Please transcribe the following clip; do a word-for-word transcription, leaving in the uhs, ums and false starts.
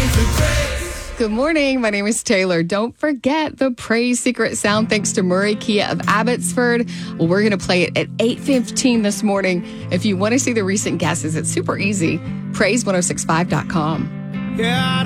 Good morning. My name is Taylor. Don't forget the Praise Secret Sound thanks to Murray Kia of Abbotsford. Well, we're going to play it at eight fifteen this morning. If you want to see the recent guesses, it's super easy. praise ten sixty-five dot com. Yeah,